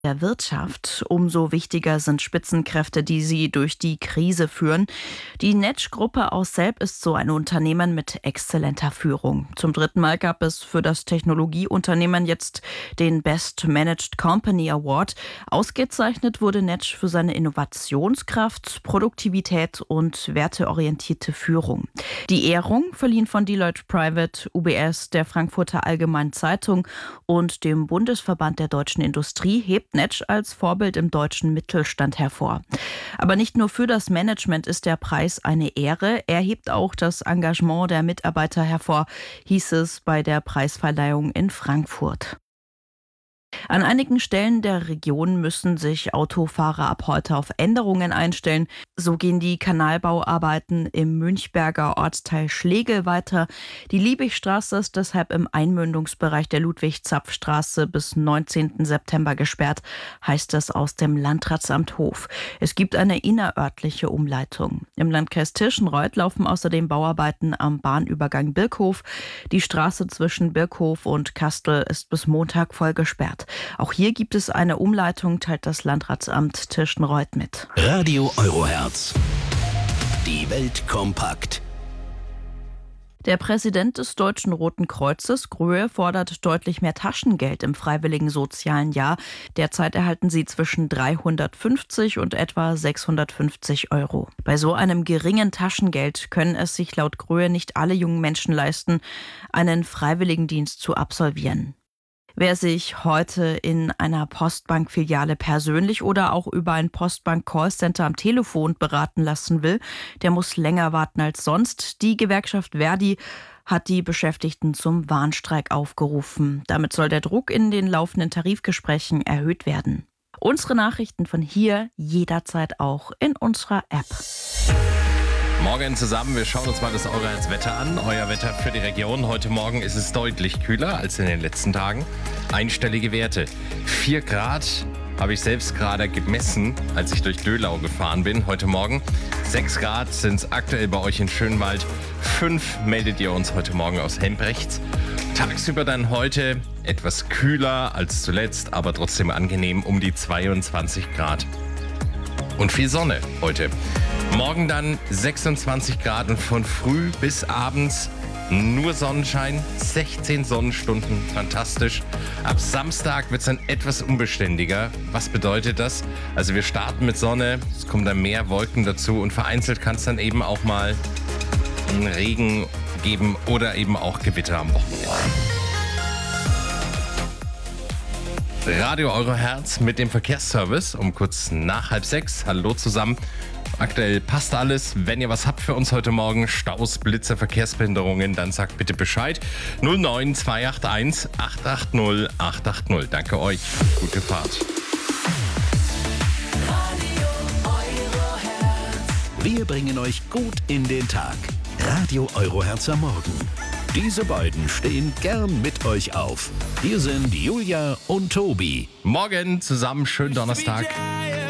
Der Wirtschaft. Umso wichtiger sind Spitzenkräfte, die sie durch die Krise führen. Die Netsch-Gruppe aus Selb ist so ein Unternehmen mit exzellenter Führung. Zum dritten Mal gab es für das Technologieunternehmen jetzt den Best Managed Company Award. Ausgezeichnet wurde Netsch für seine Innovationskraft, Produktivität und werteorientierte Führung. Die Ehrung, verliehen von Deloitte Private, UBS, der Frankfurter Allgemeinen Zeitung und dem Bundesverband der deutschen Industrie, hebt Netsch als Vorbild im deutschen Mittelstand hervor. Aber nicht nur für das Management ist der Preis eine Ehre, er hebt auch das Engagement der Mitarbeiter hervor, hieß es bei der Preisverleihung in Frankfurt. An einigen Stellen der Region müssen sich Autofahrer ab heute auf Änderungen einstellen. So gehen die Kanalbauarbeiten im Münchberger Ortsteil Schlegel weiter. Die Liebigstraße ist deshalb im Einmündungsbereich der Ludwig-Zapf-Straße bis 19. September gesperrt, heißt es aus dem Landratsamt Hof. Es gibt eine innerörtliche Umleitung. Im Landkreis Tirschenreuth laufen außerdem Bauarbeiten am Bahnübergang Birkhof. Die Straße zwischen Birkhof und Kastel ist bis Montag voll gesperrt. Auch hier gibt es eine Umleitung, teilt das Landratsamt Tirschenreuth mit. Radio Eurohertz. Die Welt kompakt. Der Präsident des Deutschen Roten Kreuzes, Gröhe, fordert deutlich mehr Taschengeld im freiwilligen sozialen Jahr. Derzeit erhalten sie zwischen 350 und etwa 650 Euro. Bei so einem geringen Taschengeld können es sich laut Gröhe nicht alle jungen Menschen leisten, einen Freiwilligendienst zu absolvieren. Wer sich heute in einer Postbank-Filiale persönlich oder auch über ein Postbank-Callcenter am Telefon beraten lassen will, der muss länger warten als sonst. Die Gewerkschaft Verdi hat die Beschäftigten zum Warnstreik aufgerufen. Damit soll der Druck in den laufenden Tarifgesprächen erhöht werden. Unsere Nachrichten von hier jederzeit auch in unserer App. Morgen zusammen, wir schauen uns mal das Eurohertz-Wetter an. Euer Wetter für die Region. Heute Morgen ist es deutlich kühler als in den letzten Tagen. Einstellige Werte. 4 Grad habe ich selbst gerade gemessen, als ich durch Döhlau gefahren bin heute Morgen. 6 Grad sind es aktuell bei euch in Schönwald. 5 meldet ihr uns heute Morgen aus Hembrechts. Tagsüber dann heute etwas kühler als zuletzt, aber trotzdem angenehm, um die 22 Grad. Und viel Sonne heute. Morgen dann 26 Grad und von früh bis abends nur Sonnenschein, 16 Sonnenstunden, fantastisch. Ab Samstag wird es dann etwas unbeständiger. Was bedeutet das? Also wir starten mit Sonne, es kommen dann mehr Wolken dazu und vereinzelt kann es dann eben auch mal einen Regen geben oder eben auch Gewitter am Wochenende. Radio Eurohertz mit dem Verkehrsservice um kurz nach 5:30. Hallo zusammen. Aktuell passt alles. Wenn ihr was habt für uns heute Morgen, Staus, Blitze, Verkehrsbehinderungen, dann sagt bitte Bescheid. 09281 880 880. Danke euch. Gute Fahrt. Wir bringen euch gut in den Tag. Radio Eurohertz am Morgen. Diese beiden stehen gern mit euch auf. Hier sind Julia und Tobi. Morgen zusammen, schönen Donnerstag.